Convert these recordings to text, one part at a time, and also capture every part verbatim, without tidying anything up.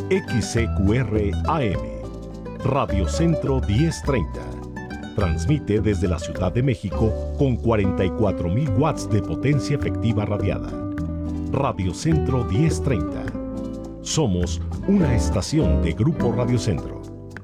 X C Q R A M, Radio Centro diez treinta. Transmite desde la Ciudad de México con cuarenta y cuatro mil watts de potencia efectiva radiada. Radio Centro diez treinta. Somos una estación de Grupo Radio Centro.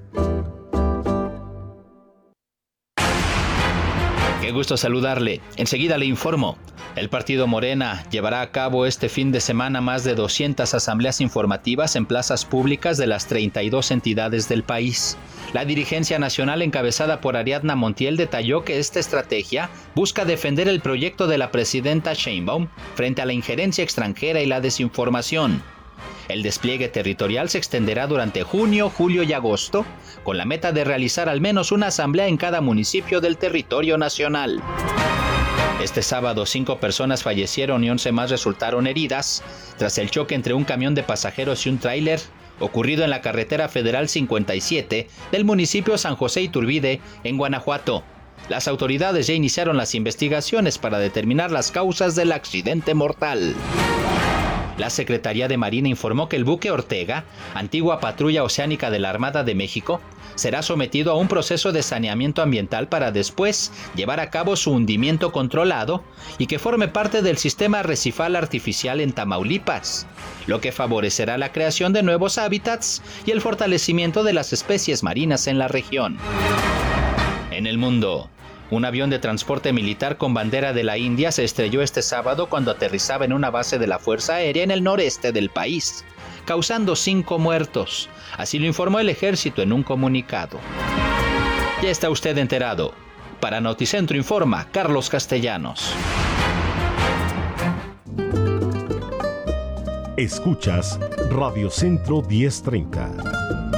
Qué gusto saludarle. Enseguida le informo. El partido Morena llevará a cabo este fin de semana más de doscientas asambleas informativas en plazas públicas de las treinta y dos entidades del país. La dirigencia nacional encabezada por Ariadna Montiel detalló que esta estrategia busca defender el proyecto de la presidenta Sheinbaum frente a la injerencia extranjera y la desinformación. El despliegue territorial se extenderá durante junio, julio y agosto, con la meta de realizar al menos una asamblea en cada municipio del territorio nacional. Este sábado, cinco personas fallecieron y once más resultaron heridas tras el choque entre un camión de pasajeros y un tráiler ocurrido en la carretera federal cincuenta y siete del municipio San José Iturbide, en Guanajuato. Las autoridades ya iniciaron las investigaciones para determinar las causas del accidente mortal. La Secretaría de Marina informó que el buque Ortega, antigua patrulla oceánica de la Armada de México, será sometido a un proceso de saneamiento ambiental para después llevar a cabo su hundimiento controlado y que forme parte del sistema arrecifal artificial en Tamaulipas, lo que favorecerá la creación de nuevos hábitats y el fortalecimiento de las especies marinas en la región. En el mundo, un avión de transporte militar con bandera de la India se estrelló este sábado cuando aterrizaba en una base de la Fuerza Aérea en el noreste del país, causando cinco muertos. Así lo informó el ejército en un comunicado. Ya está usted enterado. Para Noticentro informa Carlos Castellanos. Escuchas Radio Centro diez treinta.